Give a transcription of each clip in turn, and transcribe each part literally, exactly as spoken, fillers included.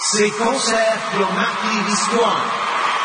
Ces concerts qui ont marqué l'histoire.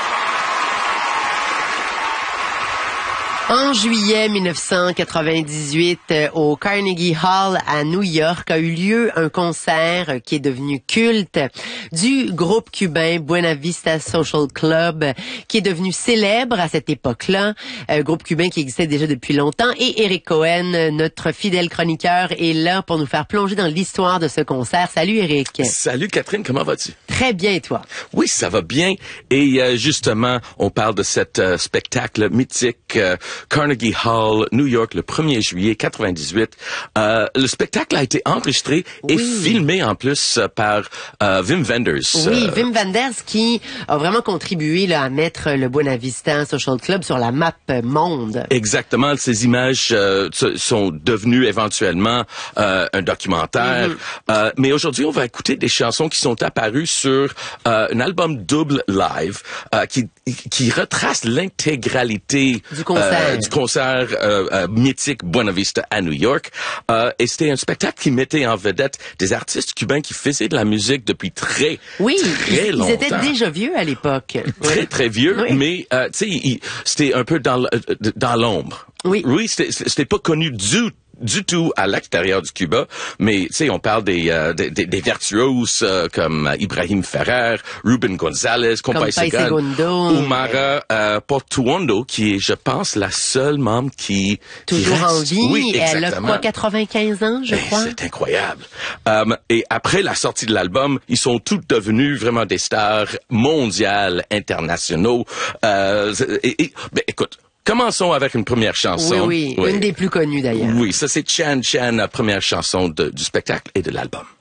En juillet mille neuf cent quatre-vingt-dix-huit, au Carnegie Hall à New York, a eu lieu un concert qui est devenu culte du groupe cubain Buena Vista Social Club, qui est devenu célèbre à cette époque-là, un groupe cubain qui existait déjà depuis longtemps. Et Eric Cohen, notre fidèle chroniqueur, est là pour nous faire plonger dans l'histoire de ce concert. Salut Eric. Salut Catherine, comment vas-tu? Très bien, et toi? Oui, ça va bien. Et euh, justement, on parle de cet euh, spectacle mythique euh, Carnegie Hall, New York, le premier juillet quatre-vingt-dix-huit. Euh, le spectacle a été enregistré et oui. filmé en plus euh, par euh, Wim Wenders. Oui, euh, Wim Wenders qui a vraiment contribué là, à mettre le Buena Vista Social Club sur la map monde. Exactement. Ces images euh, sont devenues éventuellement euh, un documentaire. Mm-hmm. Euh, mais aujourd'hui, on va écouter des chansons qui sont apparues sur euh, un album double live euh, qui qui retrace l'intégralité du concert, euh, du concert euh, euh, mythique Buena Vista à New York. Euh, et c'était un spectacle qui mettait en vedette des artistes cubains qui faisaient de la musique depuis très, oui, très ils, longtemps. Ils étaient déjà vieux à l'époque. Très, oui. très vieux, oui. mais euh, tu sais, c'était un peu dans, dans l'ombre. Oui. Oui, c'était, c'était pas connu du du tout à l'extérieur du Cuba, mais tu sais, on parle des euh, des, des virtuoses euh, comme euh, Ibrahim Ferrer, Ruben Gonzalez, Compay Segundo, Umara euh, Portuondo, qui est, je pense, la seule membre qui toujours qui reste. en vie. Oui, elle a quoi, quatre-vingt-quinze ans, je et crois. C'est incroyable. Um, et après la sortie de l'album, ils sont tous devenus vraiment des stars mondiales, internationaux. Euh, et, et ben, écoute. Commençons avec une première chanson. Oui, oui, oui. Une des plus connues d'ailleurs. Oui, ça c'est Chan Chan, la première chanson de, du spectacle et de l'album.